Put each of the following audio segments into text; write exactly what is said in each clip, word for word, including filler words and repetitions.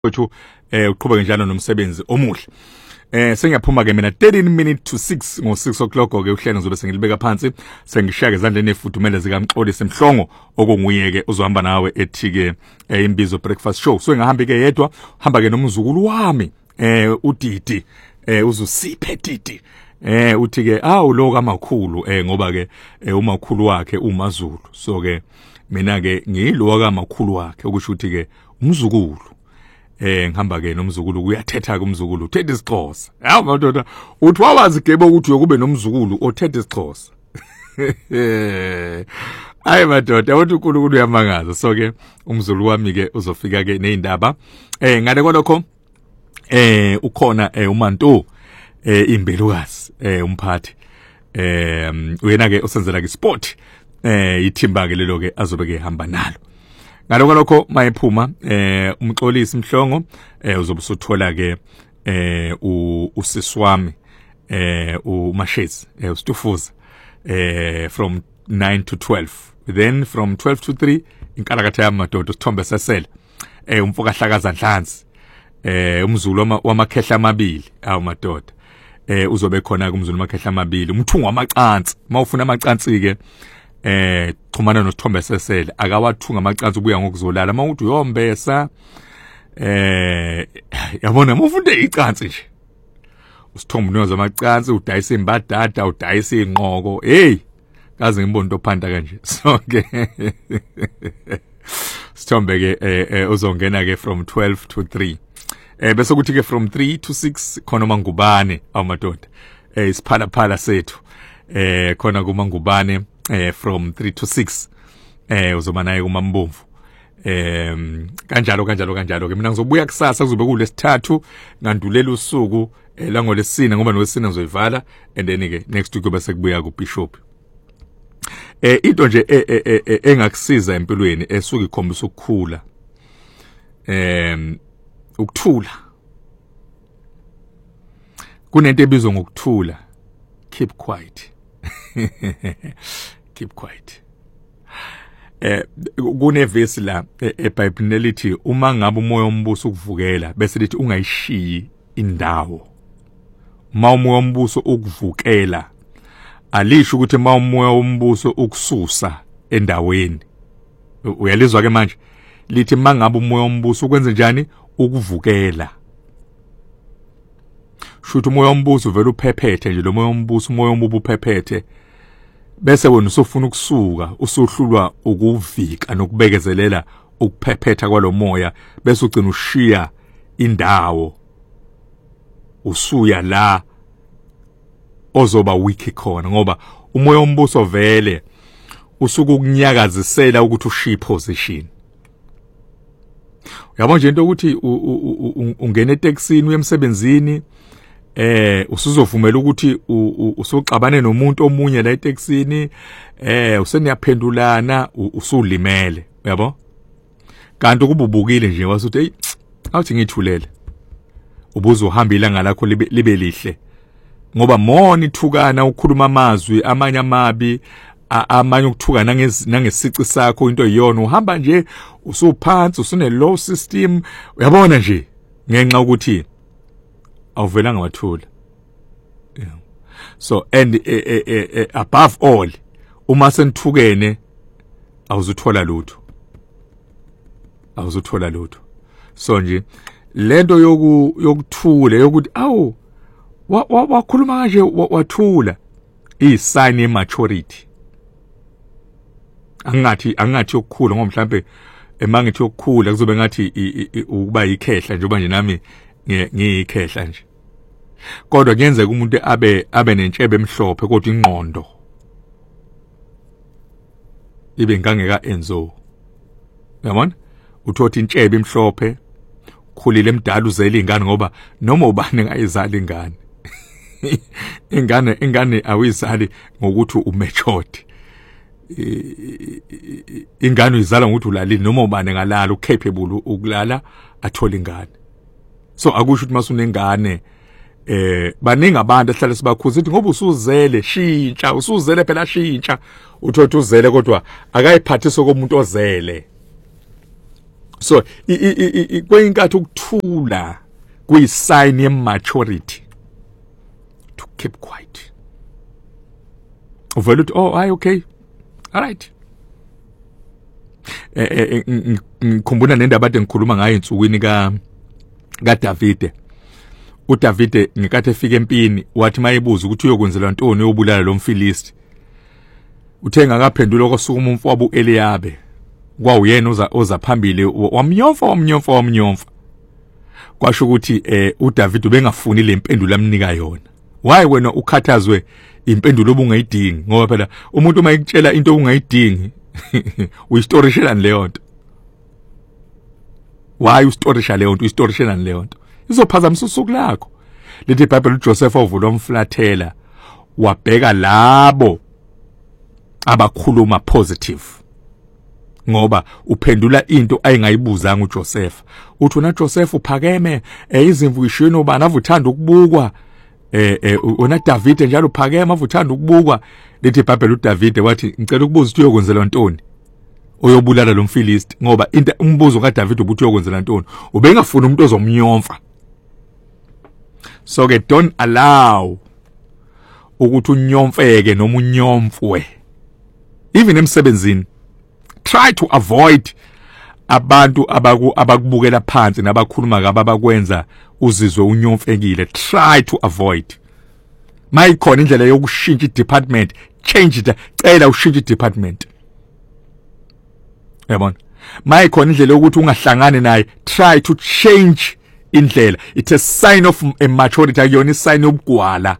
wethu eh uqhubeke njalo nomsebenzi omuhle. Eh sengiyaphuma ke mina thirteen minutes to six ngo six o'clock ke uhlelo ngizobe sengilibeka phansi sengishaya ezandleni efudumele zika Mxolisi Mhlongo okunguye ke uzohamba nawe ethi ke imbizo breakfast show. So ngahambi ke yedwa hamba ke nomzukulu wami eh uDidi eh uzusiphe Didi eh uthi ke awu lo kamakhulu eh ngoba ke umakhulu wakhe uMaZulu. So ke mina ke ngilo kamakhulu wakhe okusho ukuthi ke umzukulu eh ngihamba ke nomzukulu kuyathetha ke umzukulu uthethe isiXhosa. Hawu madoda uthi wawazi gebe ukuthi uyokube nomzukulu othethe isiXhosa. Hayi madoda uthi uNkulunkulu uyamangaza. So ke umzulu wami ke uzofika ke neindaba eh ngale kolokho eh ukhona eh uManto eh imbelukazi eh umphathi eh uyena ke usenzela ke sport eh ithimba ke lelo ke azobe ke hamba nalo. Ngaloko lokho mayiphuma eh uMxolisi Mhlongo eh uzobusuthola ke eh usiswami eh uMashezi eh uStufuza eh from nine to twelve, then from twelve to three inkalakatha yamadoda uSithombe Sesele eh umfoka hlakaza Nhlanzi eh umzulu wamakhehla amabili awu madoda eh uzobe khona ke umzulu wamakhehla amabili umthungu wamacansi mawufuna amacansi ke eh xhumana noSithombe Sesele akawathunga amacansi ubuya ngokuzolala mawuthi uyombesa eh yabona mawufunde icansi nje uSithombe unoza amacansi udayisa imbadada udayisa inqoko hey kaze ngibone into phanda kanje. So ke Sithombe ke uzongena ke from twelve to three eh bese kuthi ke from three to six khona uMangubane awamadoda eh isiphala phala sethu eh khona kuMangubane eh from three to six eh uzoba naye kuMambomvu eh kanjalo kanjalo kanjalo ke mina ngizobuya kusasa kuzobe kulesithathu ngandulela usuku langolesine ngoba nolesine ngizoyivala and then ke next week bese kubuya kuBishop. Eh into nje engakusiza empilweni esuka ikhombisa ukukhula eh ukuthula kunento ebizwa ngokuthula keep quiet. Keep quiet. Eh kunevesi la eBhayibhelini elithi uma ngabe umoya ombuso ukuvukela bese lithi ungayishiyi indawo. Uma umoya ombuso ukuvukela alisho ukuthi uma umoya ombuso ukususa endaweni. Uyalizwa ke manje lithi mangabe umoya ombuso ukwenza njani ukuvukela. Shuthi umoya ombuso vele uphephethe nje lo moya ombuso umoya omubi uphephethe bese wena usufuna ukusuka usuhlulwa ukuvika nokubekezelela ukuphephetha kwalomoya bese ugcina ushiya indawo usuya la ozoba weak khona ngoba umoya ombuso vele usuku ukunyakazisela ukuthi ushiye position. Uyabona nje into ukuthi ungena eTaxini uyemsebenzini eh usuzovumela ukuthi usuxabane nomuntu omunye la eTaxini eh useniyaphendulana usulimele uyabo kanti kububukile nje wasuthi hey awuthi ngithulele ubuzo uhamba ilanga lakho libe libe lihle ngoba moni thukana ukukhuluma amazwi amanye amabi amanye ukuthukana nangesici sakho into iyona uhamba nje usuphansi usune low system uyabona nje ngenxa ukuthi awuvelanga wathula. Yeah. So and uh, uh, uh, above all uma senithukene awuzuthola lutho awuzuthola lutho. So nje lento yoku yokuthula yokuthi awu wakhuluma kanje wathula isign ye maturity. Angathi angathi ukukhula ngoba mhlambe emangithi ukukhula kuzobe ngathi ukuba yikhehla njengoba nje nami ngiyikhehla nje. Kodwa kuyenzeka umuntu abe abe nentshebe emhlophe kodwa ingqondo ibe ngangeka enzo. Yabona? Uthothi intshebe emhlophe khulile emdala uzela ingane ngoba noma ubani ngayizala ingane. Ingane ingane awuyizali ngokuthi umatured. Ingane uyizala ngokuthi ulalile noma ubani ngalala ucapable ukulala athola ingane. So akusho ukuthi masunengane eh baningi abantu ehlala sibakhuza ukuthi ngoba usuzele shintsha usuzele phela shintsha uthothi uzele kodwa akayiphathise komuntu ozele So kweyinkathi ukuthula kuyisign ye maturity to keep quiet. Uvela uthi oh ay okay. All right. Eh ngikhumbula nendaba ade ngikhuluma ngayo insukwini ka ka Davide. uDavide ngikathi efika empini wathi mayibuza ukuthi uyokwenzelwa ntoni yobulala lo mfilisti. Uthe ngakaphendula kwasukuma umfowabo uEliyabe. Kwawuyena oza oza phambili wamnyomfa wamnyomfa wamnyomfa. Kwasho ukuthi eh uDavide ubengafuni le mpendulo amnika yona. Why wena ukhathazwe impendulo obungayidingi ngoba phela umuntu uma ekutshela into ongayidingi uyistorishelana leyo nto. Why ustorisha leyo nto uyistorishelana leyo nto. Izophazamisa usuku lakho. Lithi iBhayibheli uJoseph ovula umflathela wabheka labo abakhuluma positive. Ngoba uphendula into ayingayibuzanga uJoseph. Uthi wena Joseph uphakeme izimvu ishini obani avuthanda ukubukwa. Eh eh wena Davide njalo uphakeme avuthanda ukubukwa. Lithi iBhayibheli uDavide wathi ngicela ukubuza ukuthi uyokwenzelwa ntoni. Uyobulala lo mfilisti ngoba into umbuzo kaDavide ubuthi uyokwenzelwa ntoni. Ubengafuna umuntu ozomnyomfa. So ke don't allow ukuthi unyomfeke noma unyomfwe. Even emsebenzini try to avoid abantu abaku abakubukela phansi nabakhuluma kabi abakwenza uzizwe unyomfekile. Try to avoid. Mayikhona indlela yokushintsha department, change it, cela ushintshe department. Yabona? Mayikhona indlela yokuthi ungahlangani naye, try to change indlela. It's a sign of a maturity, ayona sign yobugwala.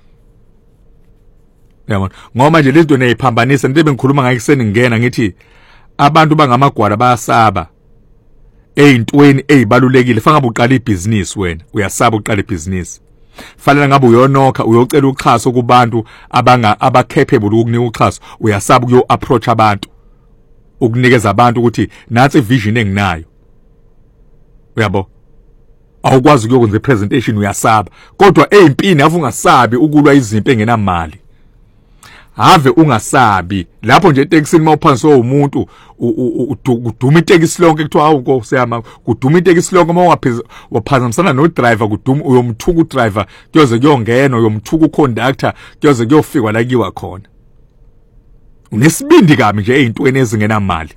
Yabona? Ngoba nje lezinto neyiphambanisa into bengikhuluma ngayo kuseni ngena ngithi abantu bangamagwala bayasaba eyintweni ezibalulekile. Fanele uqala ibusiness wena, uyasaba uqala ibusiness. Fanele ngabe uyonokha uyocela uxhaso kubantu abanga abacapable ukunika uxhaso, uyasaba ukuyo approach abantu. Ukunikeza abantu ukuthi nansi vision enginayo. Uyabo? Awukwazi ukuyokwenza ipresentation uyasaba. Kodwa ezimpini avu ungasabi ukulwa izimpi engenamali. Have ungasabi lapho nje etekisini mawuphansi umuntu uduma itekisi lonke kuthiwa hawu Nkosi yami kuduma itekisi lonke mawapheza waphazamisana no driver kuduma uyomthuka udriver kuyoze kuyongena uyomthuka uconductor kuyoze kuyofikwa la kiwa khona. Unesibindi kami nje ezintweni ezingenamali.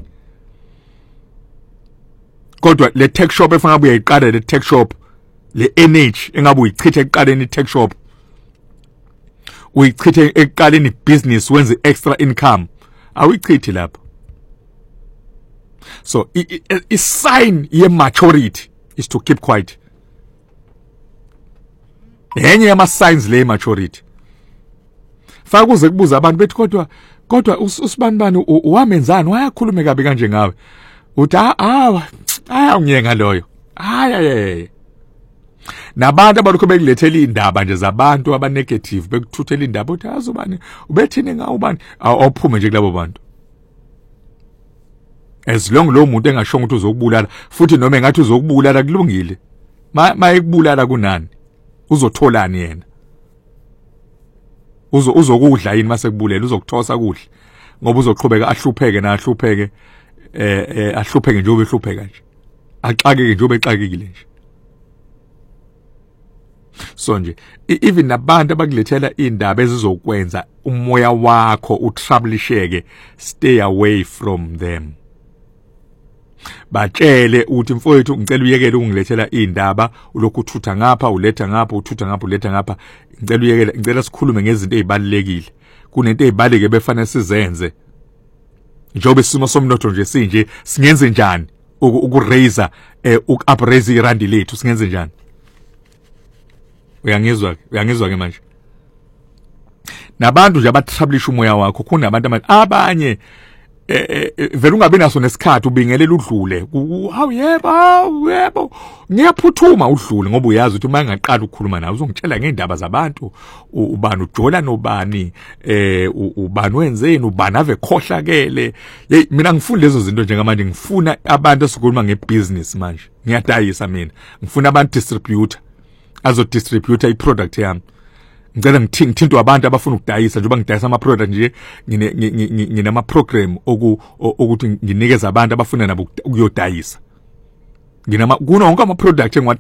Kodwa le tech shop efanele uyayiqala le tech shop le energy engabe uyichitha ekuqaleni tech shop. Uyichithe ekuqaleni business wenze extra income. Awichithi lapho. So a sign ye maturity is to keep quiet. Yenye yama signs le maturity. Faka kuze kubuza abantu bethi kodwa kodwa usibanibani wamenzani wayakhulume kabi kanje ngawe. Uthi ah aya unyenga loyo. Hayi nabantu abalukho bekulethela indaba nje zabantu aba negative bekuthuthela indaba uthi azobani ubethini ngawo ubani awuphume nje kulabo bantu. As long lo muntu engashonga ukuthi uzokubulala futhi noma engathi uzokubulala kulungile. Mayekubulala kunani? Uzotholani yena? Uzo uzokudla yini mase kubulela uzokuthosa kudla ngoba uzoqhubeka ahlupheke na ahlupheke eh ahlupheke nje obehlupheka nje. Axakeke nje obexakekile nje. So nje even nabantu abakulethela indaba ezizokwenza umoya wakho utroublesheke, stay away from them. Batshele uthi mfowethu ngicela uyekele ungilethela indaba ulokhu uthutha ngapha uletha ngapha uthutha ngapha uletha ngapha. Ngicela uyekele ngicela sikhulume ngezinto ezibalekile. Kunento ezibaleke befanele sizenze. Njobe isimo somnotho nje sinje singenze njani ukuraise ukuupraise irandi lethu singenze njani? Uyangizwa uyangizwa ke manje. Nabantu nje abatroublish umoya wakho kunabantu abanye eh vele ungabe naso nesikhathi ubingelela udlule. Hawu yebo yebo ngiyaphuthuma udlule ngoba uyazi ukuthi uma ngaqala ukukhuluma nawe uzongitshela ngeindaba zabantu ubani ujola nobani eh ubani wenzeni ubani ave khohlakele. Hey mina ngifuna lezo zinto njengamanje ngifuna abantu esikhuluma ngebusiness manje. Ngiyadayisa mina. Ngifuna abantu distributor azo distributor iproduct yami. Ngicela ngithintwe abantu abafuna ukudayisa njengoba ngidayisa ama product nje ngine ngine ama program oku ukuthi nginikeza abantu abafuna nabo ukuyodayisa. nginama kunonke ama product